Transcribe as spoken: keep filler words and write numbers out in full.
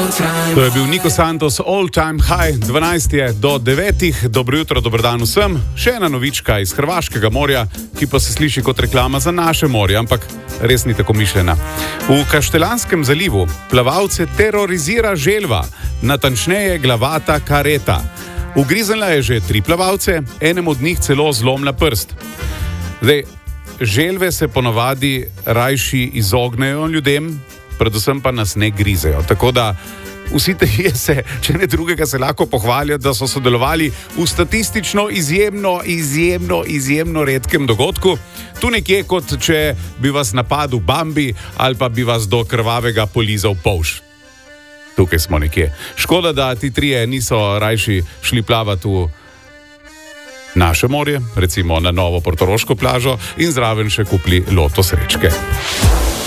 To je bil Nico Santos, All Time High, dvanajst je do devetih, dobro jutro, dober dan vsem. Še ena novička iz Hrvaškega morja, ki pa se sliši kot reklama za naše morje, ampak res ni tako mišljena. V Kaštelanskem zalivu plavalce terorizira želva, natančneje glavata kareta. Ugriznila je že tri plavalce, enem od njih celo zlomila prst. Zdaj, želve se ponavadi rajši izognejo ljudem, predvsem pa nas ne grizejo. Tako da vsi te se, če ne drugega, se lahko pohvalijo, da so sodelovali v statistično izjemno, izjemno, izjemno redkem dogodku. Tu nekje, kot če bi vas napadel Bambi ali pa bi vas do krvavega polizal polž. Tukaj smo nekje. Škoda, da ti trije niso rajši šli plavati v naše morje, recimo na novo portoroško plažo in zraven še kupili loto srečke.